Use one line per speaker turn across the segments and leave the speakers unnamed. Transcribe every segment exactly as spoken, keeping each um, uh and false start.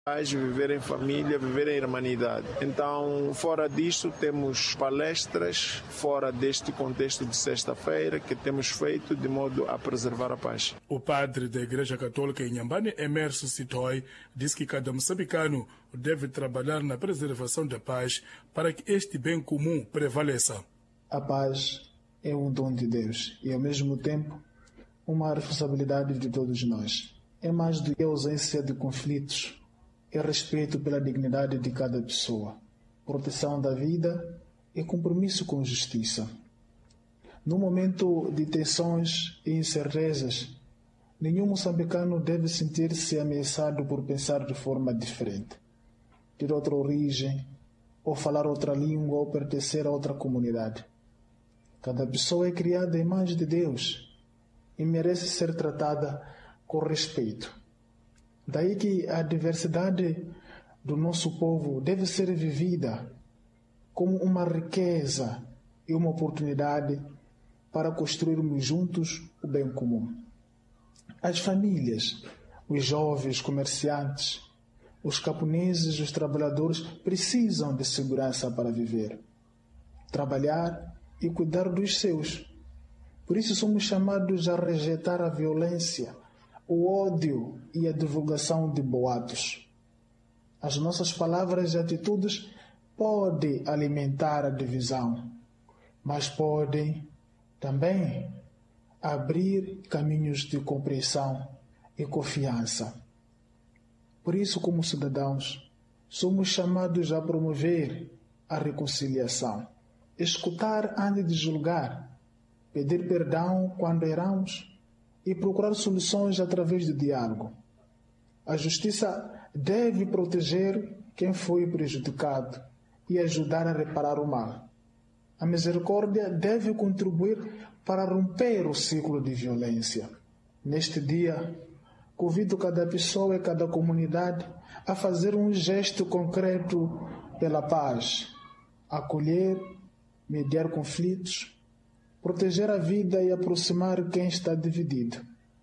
viver em família, viver em irmandade. Então, fora disto, temos palestras, fora deste contexto de sexta-feira, que temos feito de modo a preservar a paz.
O padre da Igreja Católica em Inhambane, Emerson Sitoy, diz que cada moçambicano deve trabalhar na preservação da paz para que este bem comum prevaleça.
A paz é um dom de Deus e, ao mesmo tempo, uma responsabilidade de todos nós. É mais do que a ausência de conflitos. É respeito pela dignidade de cada pessoa, proteção da vida e compromisso com justiça. No momento de tensões e incertezas, nenhum moçambicano deve sentir-se ameaçado por pensar de forma diferente, ter outra origem, ou falar outra língua, ou pertencer a outra comunidade. Cada pessoa é criada à imagem de Deus e merece ser tratada com respeito. Daí que a diversidade do nosso povo deve ser vivida como uma riqueza e uma oportunidade para construirmos juntos o bem comum. As famílias, os jovens comerciantes, os camponeses e os trabalhadores precisam de segurança para viver, trabalhar e cuidar dos seus. Por isso somos chamados a rejeitar a violência, o ódio e a divulgação de boatos. As nossas palavras e atitudes podem alimentar a divisão, mas podem também abrir caminhos de compreensão e confiança. Por isso, como cidadãos, somos chamados a promover a reconciliação, escutar antes de julgar, pedir perdão quando erramos e procurar soluções através do diálogo. A justiça deve proteger quem foi prejudicado e ajudar a reparar o mal. A misericórdia deve contribuir para romper o ciclo de violência. Neste dia, convido cada pessoa e cada comunidade a fazer um gesto concreto pela paz, acolher, mediar conflitos, proteger a vida e aproximar quem está dividido.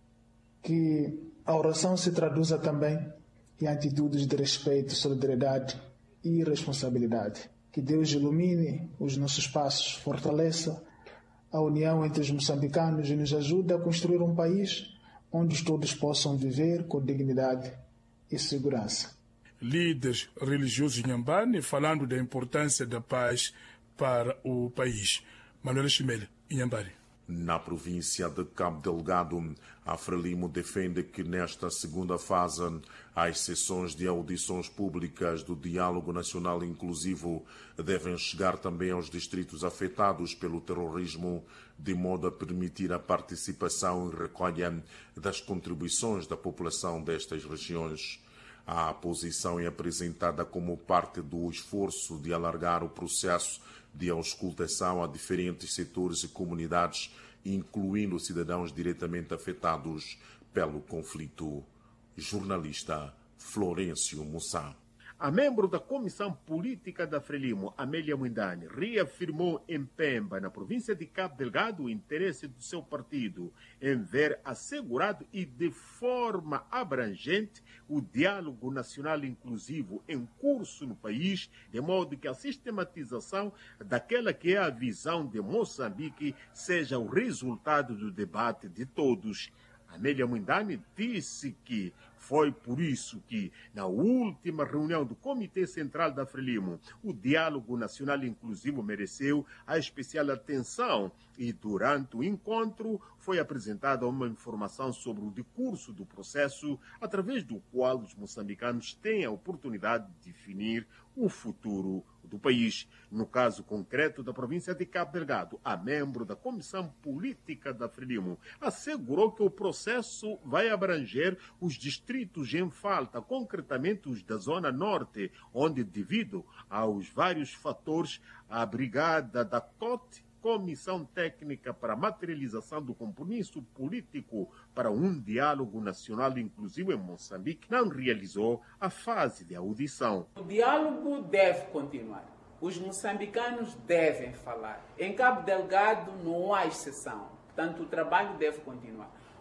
Que a oração se traduza também em atitudes de respeito, solidariedade e responsabilidade. Que Deus ilumine os nossos passos, fortaleça a união entre os moçambicanos e nos ajude a construir um país onde todos possam viver com dignidade e segurança.
Líderes religiosos de Inhambane falando da importância da paz para o país. Manuel Chimele, Inhambane.
Na província de Cabo Delgado, a Frelimo defende que nesta segunda fase as sessões de audições públicas do Diálogo Nacional Inclusivo devem chegar também aos distritos afetados pelo terrorismo, de modo a permitir a participação e recolha das contribuições da população destas regiões. A posição é apresentada como parte do esforço de alargar o processo de auscultação a diferentes setores e comunidades, incluindo cidadãos diretamente afetados pelo conflito. Jornalista Florencio Mussá.
A membro da Comissão Política da Frelimo, Amélia Mwindani, reafirmou em Pemba, na província de Cabo Delgado, o interesse do seu partido em ver assegurado e de forma abrangente o diálogo nacional inclusivo em curso no país, de modo que a sistematização daquela que é a visão de Moçambique seja o resultado do debate de todos. Amélia Mwindani disse que foi por isso que, na última reunião do Comitê Central da Frelimo, o diálogo nacional inclusivo mereceu a especial atenção e, durante o encontro, foi apresentada uma informação sobre o decurso do processo, através do qual os moçambicanos têm a oportunidade de definir o futuro do país. No caso concreto da província de Cabo Delgado, a membro da Comissão Política da Frelimo assegurou que o processo vai abranger os distritos em falta, concretamente os da Zona Norte, onde, devido aos vários fatores, a Brigada da C O T, Comissão Técnica para a Materialização do Compromisso Político para um Diálogo Nacional Inclusivo em Moçambique, não realizou a fase de audição.
O diálogo deve continuar. Os moçambicanos devem falar. Em Cabo Delgado não há exceção. Portanto, o trabalho deve continuar.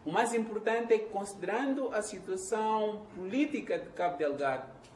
O mais importante é que, considerando a situação política de Cabo Delgado,